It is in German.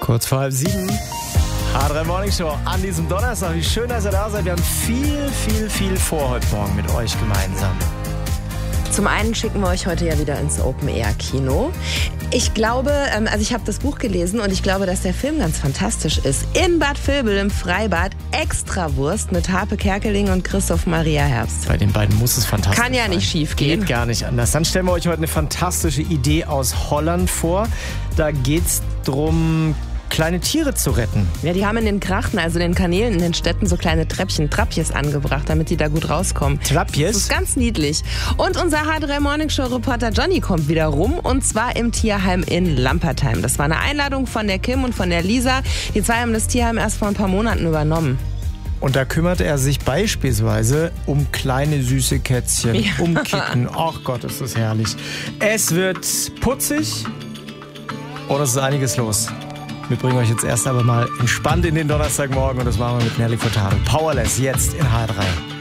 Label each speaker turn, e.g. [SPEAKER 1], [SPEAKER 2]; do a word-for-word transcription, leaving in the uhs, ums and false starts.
[SPEAKER 1] Kurz vor halb sieben. H drei Morning Show an diesem Donnerstag. Wie schön, dass ihr da seid. Wir haben viel, viel, viel vor heute Morgen mit euch gemeinsam.
[SPEAKER 2] Zum einen schicken wir euch heute ja wieder ins Open-Air-Kino. Ich glaube, also ich habe das Buch gelesen und ich glaube, dass der Film ganz fantastisch ist. In Bad Vilbel im Freibad, Extrawurst mit Harpe Kerkeling und Christoph Maria Herbst.
[SPEAKER 1] Bei den beiden muss es fantastisch sein.
[SPEAKER 2] Kann ja nicht schief gehen.
[SPEAKER 1] Geht gar nicht anders. Dann stellen wir euch heute eine fantastische Idee aus Holland vor. Da geht's drum, kleine Tiere zu retten.
[SPEAKER 2] Ja, die haben in den Krachten, also in den Kanälen in den Städten, so kleine Treppchen, Trappjes angebracht, damit die da gut rauskommen.
[SPEAKER 1] Trappjes?
[SPEAKER 2] Das ist ganz niedlich. Und unser H drei Morning Show Reporter Johnny kommt wieder rum, und zwar im Tierheim in Lampertheim. Das war eine Einladung von der Kim und von der Lisa. Die zwei haben das Tierheim erst vor ein paar Monaten übernommen.
[SPEAKER 1] Und da kümmert er sich beispielsweise um kleine süße Kätzchen, ja. um Kitten. Ach Gott, ist das herrlich. Es wird putzig und es ist einiges los. Wir bringen euch jetzt erst aber mal entspannt in den Donnerstagmorgen und das machen wir mit Nelly Furtado. Powerless jetzt in H drei.